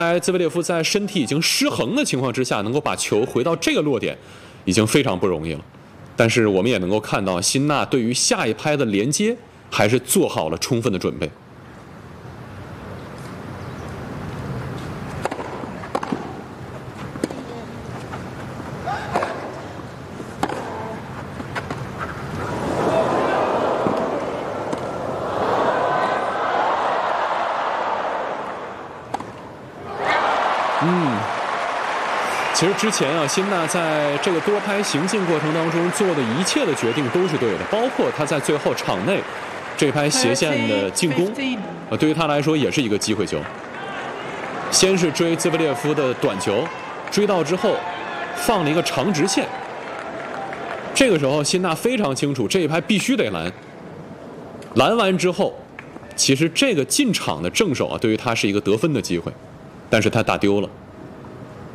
兹维列夫在身体已经失衡的情况之下，能够把球回到这个落点，已经非常不容易了。但是我们也能够看到，辛纳对于下一拍的连接还是做好了充分的准备。其实之前啊，辛纳在这个多拍行进过程当中做的一切的决定都是对的，包括他在最后场内这拍斜线的进攻，对于他来说也是一个机会球。先是追兹维列夫的短球，追到之后放了一个长直线。这个时候辛纳非常清楚这一拍必须得拦，拦完之后，其实这个进场的正手啊，对于他是一个得分的机会，但是他打丢了。